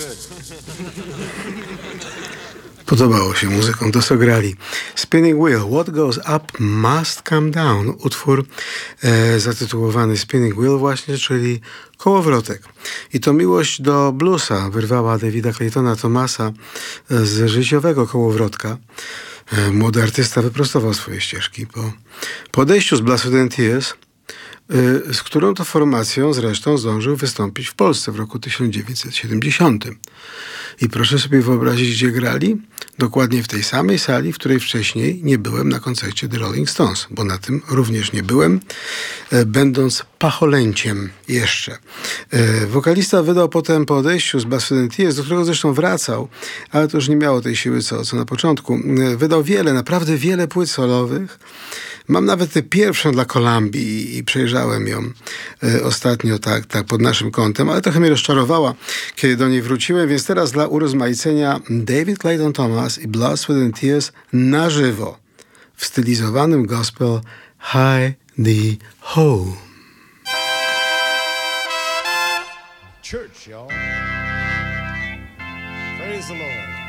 Podobało się muzykom, to co grali. Spinning Wheel, What Goes Up Must Come Down. Utwór zatytułowany Spinning Wheel właśnie, czyli kołowrotek. I to miłość do bluesa wyrwała Davida Claytona Thomasa z życiowego kołowrotka. Młody artysta wyprostował swoje ścieżki po odejściu z Blood, Sweat and Tears, z którą to formacją zresztą zdążył wystąpić w Polsce w roku 1970. I proszę sobie wyobrazić, gdzie grali? Dokładnie w tej samej sali, w której wcześniej nie byłem na koncercie The Rolling Stones, bo na tym również nie byłem, będąc pacholęciem jeszcze. Wokalista wydał potem po odejściu z Blood, Sweat and Tears, do którego zresztą wracał, ale to już nie miało tej siły, co na początku. Wydał naprawdę wiele płyt solowych. Mam nawet tę pierwszą dla Kolumbii i przejrzałem ją ostatnio tak pod naszym kątem, ale trochę mnie rozczarowała, kiedy do niej wróciłem, więc teraz dla urozmaicenia David Clayton Thomas i Blood, Sweat and Tears na żywo w stylizowanym gospel High the Home. Church, y'all. Praise the Lord.